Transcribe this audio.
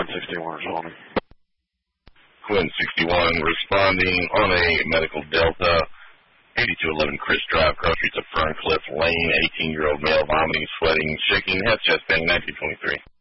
61 responding. Quinn 61 responding on a medical Delta, 8211 Chris Drive, cross streets of Ferncliff Lane, 18-year-old male, vomiting, sweating, shaking, head, chest pain, 1923.